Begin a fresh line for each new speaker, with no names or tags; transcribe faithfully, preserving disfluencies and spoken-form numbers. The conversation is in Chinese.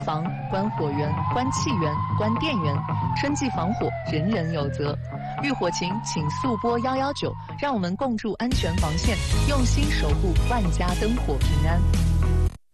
防、关火源、关气源、关电源。春季防火，人人有责。遇火情，请速拨幺幺九，让我们共筑安全防线，用心守护万家灯火平安。